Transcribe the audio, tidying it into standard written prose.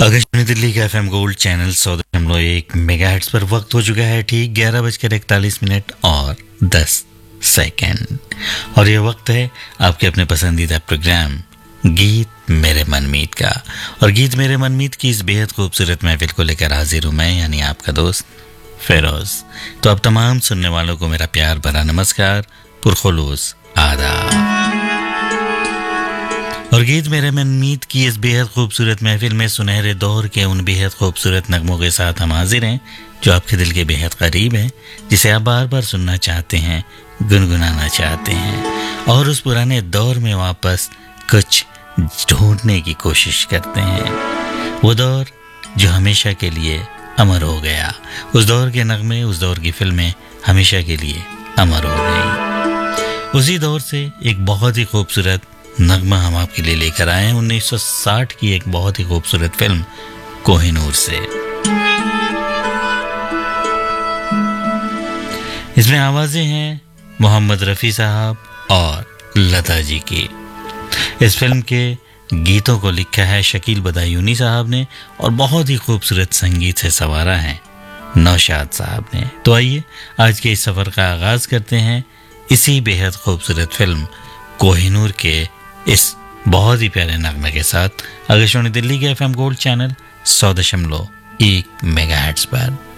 आकाशवाणी दिल्ली का FM gold channel 100.1 megahertz पर वक्त हो चुका है ठीक 11:41 और 10 सेकंड। और ये वक्त है आपके अपने पसंदीदा प्रोग्राम गीत मेरे मनमीत का। और गीत मेरे मनमीत की इस बेहद खूबसूरत महफिल को लेकर हाजिर हूँ मैं, यानी आपका दोस्त फेरोज। तो अब तमाम सुनने वालों को मेरा प्यार भरा नमस्कार, पुरखुलूस आदाब। और गीत मेरे मनमीत की इस बेहद खूबसूरत महफिल में सुनहरे दौर के उन बेहद खूबसूरत नगमों के साथ हम हाजिर हैं जो आपके दिल के बेहद करीब हैं, जिसे आप बार बार सुनना चाहते हैं, गुनगुनाना चाहते हैं और उस पुराने दौर में वापस कुछ ढूंढने की कोशिश करते हैं। वो दौर जो हमेशा के लिए अमर हो गया, उस दौर के नगमे, उस दौर की फिल्में हमेशा के लिए अमर हो गई। उसी दौर से एक बहुत ही खूबसूरत नगमा हम आपके लिए लेकर आए हैं 1960 की एक बहुत ही खूबसूरत फिल्म कोहिनूर से। इसमें आवाजें हैं मोहम्मद रफ़ी साहब और लता जी की। इस फिल्म के गीतों को लिखा है शकील बदायूनी साहब ने और बहुत ही खूबसूरत संगीत से संवारा है नौशाद साहब ने। तो आइए आज के इस सफ़र का आगाज़ करते हैं इसी बेहद खूबसूरत फिल्म कोहिनूर के इस बहुत ही प्यारे नगमे के साथ आकाशवाणी दिल्ली के एफएम गोल्ड चैनल 100.1 मेगाहर्ट्ज पर।